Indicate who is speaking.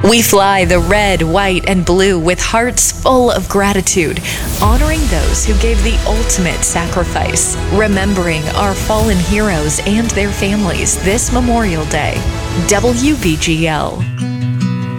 Speaker 1: We fly the red, white, and blue with hearts full of gratitude, honoring those who gave the ultimate sacrifice, remembering our fallen heroes and their families this Memorial Day. WBGL.